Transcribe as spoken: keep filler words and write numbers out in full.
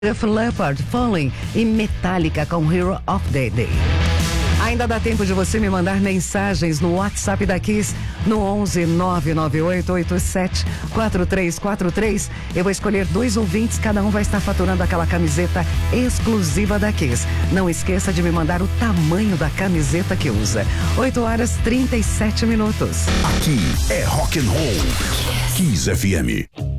Def Leppard, Falling e Metallica com Hero of the Day. Ainda dá tempo de você me mandar mensagens no WhatsApp da Kiss no onze nove nove oito oito sete quatro três quatro três. Eu vou escolher dois ouvintes, cada um vai estar faturando aquela camiseta exclusiva da Kiss. Não esqueça de me mandar o tamanho da camiseta que usa. oito horas e trinta e sete minutos. Aqui é Rock and Roll. Kiss F M.